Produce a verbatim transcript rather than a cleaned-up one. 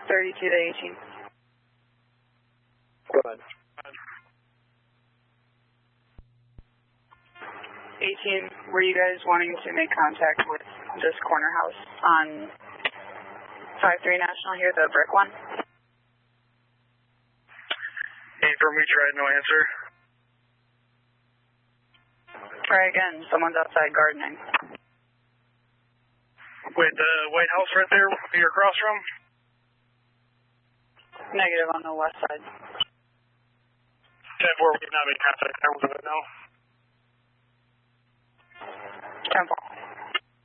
thirty-two to eighteen. Go ahead. eighteen, were you guys wanting to make contact with this corner house on five three National here, the brick one? eight for me, tried, no answer. Try again, someone's outside gardening. Wait, the White House right there you're across from? Negative on the west side. ten four, we have not made contact. I will do it now. ten four.